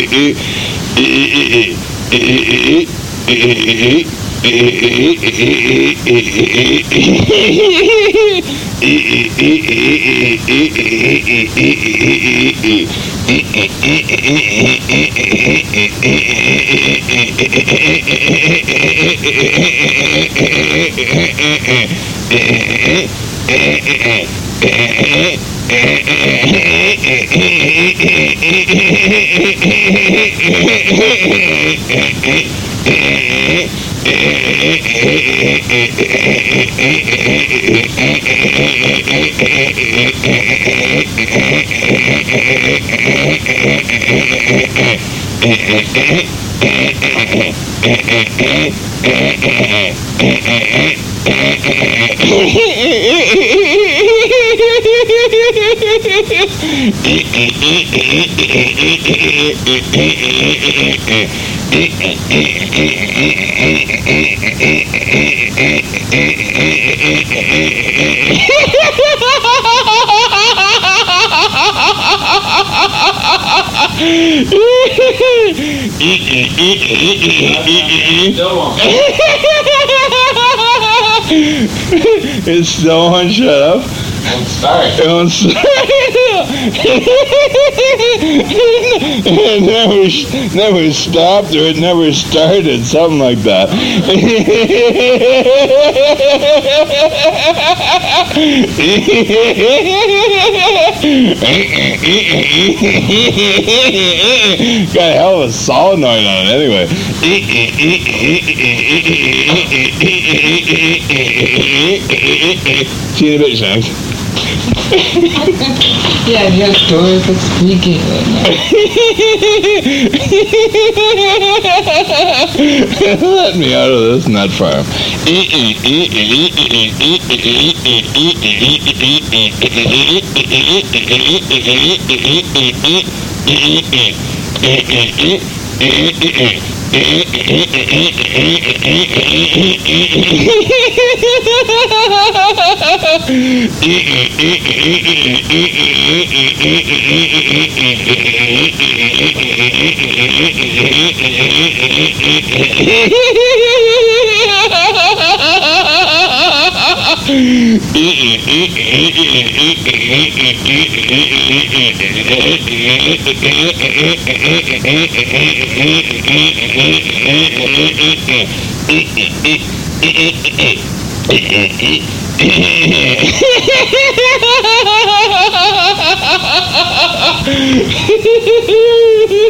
It's still on. Shut up. Don't start. It never stopped, or it never started, something like that. Got a hell of a solenoid on it anyway. See you in a bit, Shanks. Yeah, your stories are speaking right now. Let me out of this nut farm.